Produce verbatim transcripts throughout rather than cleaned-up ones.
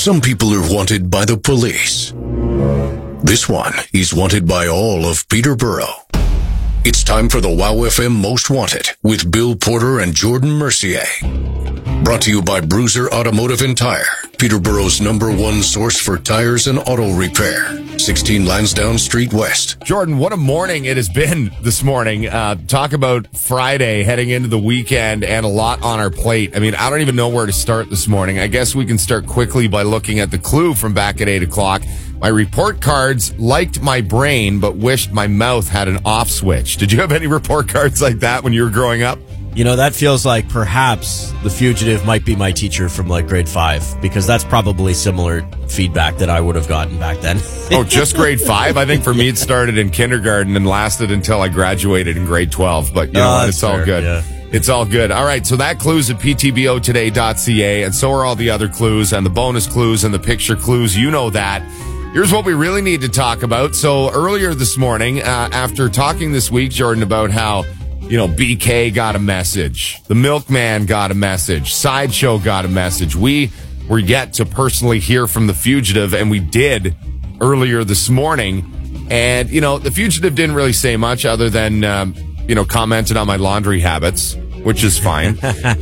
Some people are wanted by the police. This one is wanted by all of Peterborough. It's time for the WOW F M Most Wanted with Bill Porter and Jordan Mercier. Brought to you by Bruiser Automotive and Tire, Peterborough's number one source for tires and auto repair. sixteen Lansdowne Street West. Jordan, what a morning it has been this morning. Uh, talk about Friday heading into the weekend and a lot on our plate. I mean, I don't even know where to start this morning. I guess we can start quickly by looking at the clue from back at eight o'clock. My report cards liked my brain, but wished my mouth had an off switch. Did you have any report cards like that when you were growing up? You know, that feels like perhaps The Fugitive might be my teacher from like grade five, because that's probably similar feedback that I would have gotten back then. Oh, just grade five? I think for me it started in kindergarten and lasted until I graduated in grade twelve. But, you know, oh, it's all fair. good. Yeah. It's all good. All right, so that clue's at p t b o today dot c a, and so are all the other clues and the bonus clues and the picture clues. You know that. Here's what we really need to talk about. So earlier this morning, uh, after talking this week, Jordan, about how, you know, B K got a message, the Milkman got a message, Sideshow got a message. We were yet to personally hear from the Fugitive, and we did earlier this morning. And, you know, the Fugitive didn't really say much other than, um, you know, commented on my laundry habits, which is fine.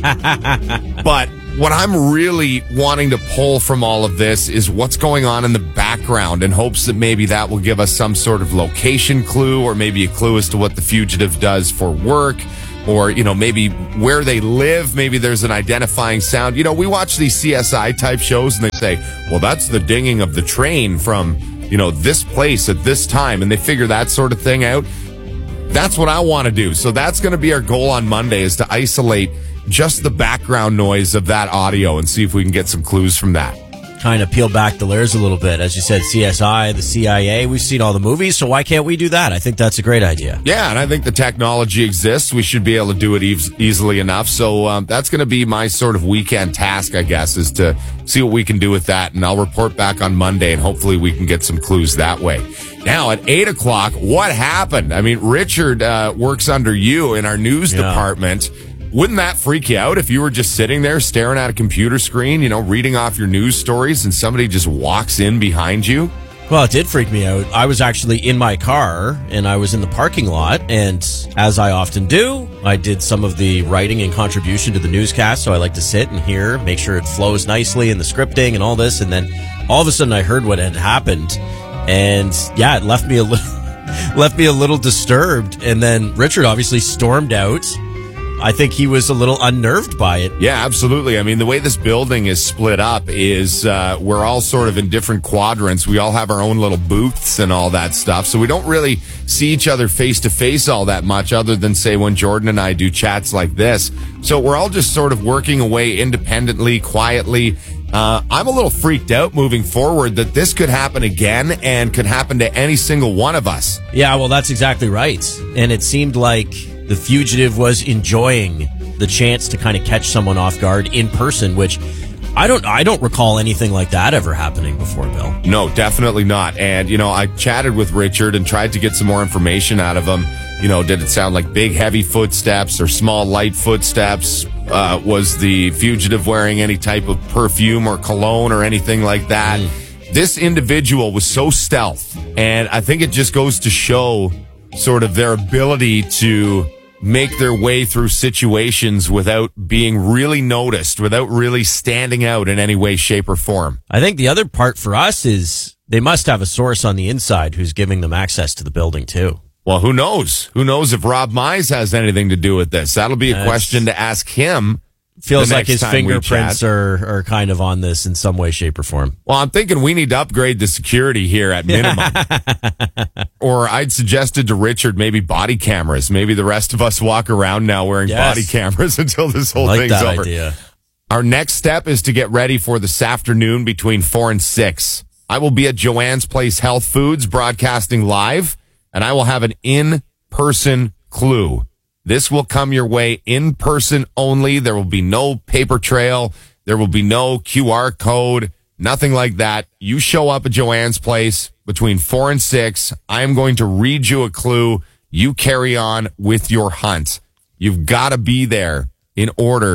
But what I'm really wanting to pull from all of this is what's going on in the background, in hopes that maybe that will give us some sort of location clue, or maybe a clue as to what the Fugitive does for work, or, you know, maybe where they live. Maybe there's an identifying sound. You know, we watch these C S I type shows and they say, well, that's the dinging of the train from, you know, this place at this time, and they figure that sort of thing out. That's what I want to do. So that's going to be our goal on Monday, is to isolate just the background noise of that audio and see if we can get some clues from that. Kind of peel back the layers a little bit. As you said, C S I, the C I A, we've seen all the movies, so why can't we do that? I think that's a great idea. Yeah, and I think the technology exists. We should be able to do it e- easily enough. So um, that's going to be my sort of weekend task, I guess, is to see what we can do with that. And I'll report back on Monday, and hopefully we can get some clues that way. Now, at eight o'clock, what happened? I mean, Richard uh, works under you in our news Yeah. department. Wouldn't that freak you out if you were just sitting there staring at a computer screen, you know, reading off your news stories, and somebody just walks in behind you? Well, it did freak me out. I was actually in my car, and I was in the parking lot, and as I often do, I did some of the writing and contribution to the newscast, so I like to sit and hear, make sure it flows nicely in the scripting and all this, and then all of a sudden I heard what had happened, and yeah, it left me a little left me a little disturbed, and then Richard obviously stormed out. I think he was a little unnerved by it. Yeah, absolutely. I mean, the way this building is split up is uh, we're all sort of in different quadrants. We all have our own little booths and all that stuff. So we don't really see each other face to face all that much, other than, say, when Jordan and I do chats like this. So we're all just sort of working away independently, quietly. Uh, I'm a little freaked out moving forward that this could happen again, and could happen to any single one of us. Yeah, well, that's exactly right. And it seemed like the Fugitive was enjoying the chance to kind of catch someone off guard in person, which I don't I don't recall anything like that ever happening before, Bill. No, definitely not. And, you know, I chatted with Richard and tried to get some more information out of him. You know, did it sound like big, heavy footsteps or small, light footsteps? Uh, was the Fugitive wearing any type of perfume or cologne or anything like that? Mm. This individual was so stealth, and I think it just goes to show sort of their ability to make their way through situations without being really noticed, without really standing out in any way, shape, or form. I think the other part for us is they must have a source on the inside who's giving them access to the building, too. Well, who knows? Who knows if Rob Mize has anything to do with this? That'll be a That's, question to ask him. Feels like his fingerprints are, are kind of on this in some way, shape, or form. Well, I'm thinking we need to upgrade the security here at minimum. Or I'd suggested to Richard maybe body cameras. Maybe the rest of us walk around now wearing yes. body cameras until this whole I like thing's that over. Idea. Our next step is to get ready for this afternoon between four and six. I will be at Joanne's Place Health Foods broadcasting live, and I will have an in-person clue. This will come your way in person only. There will be no paper trail. There will be no Q R code, nothing like that. You show up at Joanne's Place between four and six. I am going to read you a clue. You carry on with your hunt. You've got to be there in order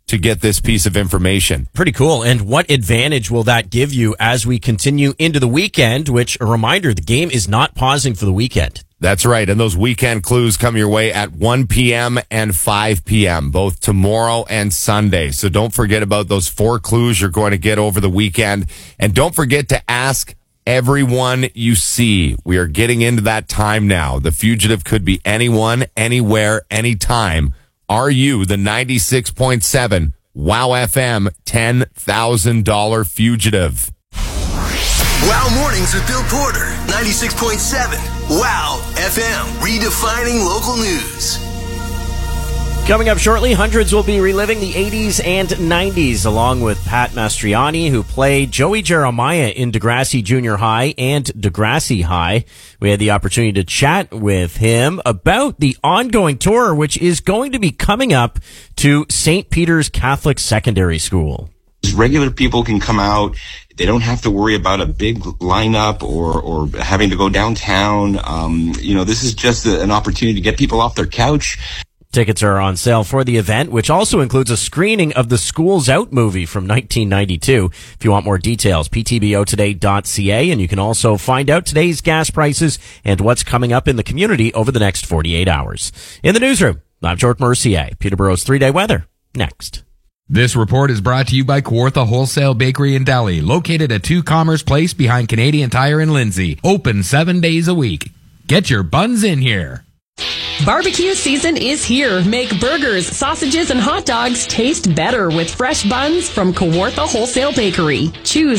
to get this piece of information. Pretty cool. And what advantage will that give you as we continue into the weekend, which, a reminder, the game is not pausing for the weekend. That's right. And those weekend clues come your way at one p.m. and five p.m., both tomorrow and Sunday. So don't forget about those four clues you're going to get over the weekend. And don't forget to ask everyone you see. We are getting into that time now. The fugitive could be anyone, anywhere, anytime. Are you the ninety-six point seven Wow F M ten thousand dollars fugitive? Wow Mornings with Bill Porter, ninety-six point seven Wow F M, redefining local news. Coming up shortly, hundreds will be reliving the eighties and nineties, along with Pat Mastriani, who played Joey Jeremiah in Degrassi Junior High and Degrassi High. We had the opportunity to chat with him about the ongoing tour, which is going to be coming up to Saint Peter's Catholic Secondary School. Regular people can come out. They don't have to worry about a big lineup or, or having to go downtown. Um, you know, this is just a, an opportunity to get people off their couch. Tickets are on sale for the event, which also includes a screening of the Schools Out movie from nineteen ninety-two. If you want more details, p t b o today dot c a, and you can also find out today's gas prices and what's coming up in the community over the next forty-eight hours. In the newsroom, I'm Jordan Mercier. Peterborough's three-day weather, next. This report is brought to you by Kawartha Wholesale Bakery and Deli, located at two Commerce Place behind Canadian Tire in Lindsay. Open seven days a week. Get your buns in here. Barbecue season is here. Make burgers, sausages, and hot dogs taste better with fresh buns from Kawartha Wholesale Bakery. Choose